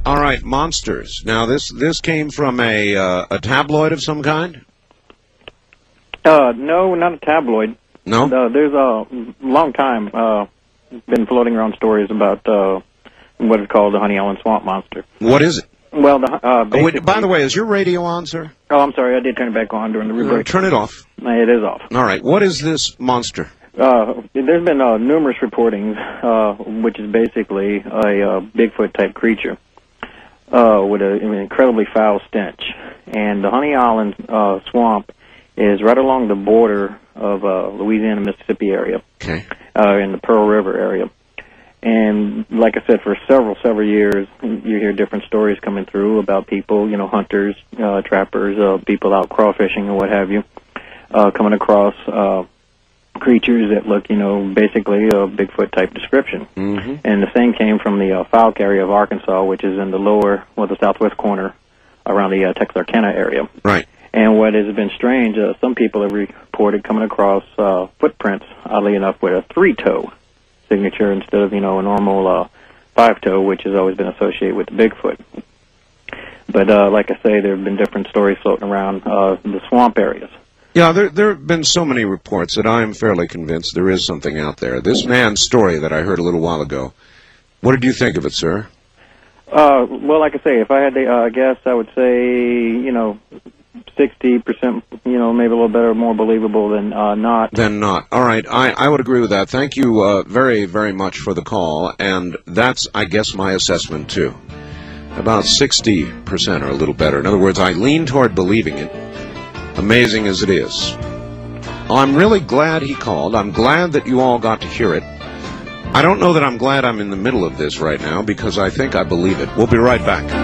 All right, monsters. Now, this came from a tabloid of some kind? No, not a tabloid. No? There's a long time been floating around stories about what is called the Honey Island Swamp Monster. What is it? Well, by the way, is your radio on, sir? Oh, I'm sorry. I did turn it back on during the rebreak. Turn it off. It is off. All right. What is this monster? There's been numerous reportings, which is basically a Bigfoot-type creature with an incredibly foul stench. And the Honey Island Swamp is right along the border of Louisiana-Mississippi area, okay, in the Pearl River area. And like I said, for several years, you hear different stories coming through about people, hunters, trappers, people out crawfishing or what have you, coming across creatures that look, basically a Bigfoot-type description. Mm-hmm. And the same came from the Fouke area of Arkansas, which is in the southwest corner around the Texarkana area. Right. And what has been strange, some people have reported coming across footprints, oddly enough, with a 3-toe signature instead of, a normal 5-toe, which has always been associated with the Bigfoot. But like I say, there have been different stories floating around the swamp areas. Yeah, there have been so many reports that I'm fairly convinced there is something out there. This man's story that I heard a little while ago, what did you think of it, sir? Well, like I say, if I had to guess, I would say, 60%, maybe a little better, more believable than not. Than not. All right, I would agree with that. Thank you very, very much for the call, and that's, I guess, my assessment, too. About 60% or a little better. In other words, I lean toward believing it, amazing as it is. I'm really glad he called. I'm glad that you all got to hear it. I don't know that I'm glad I'm in the middle of this right now, because I think I believe it. We'll be right back.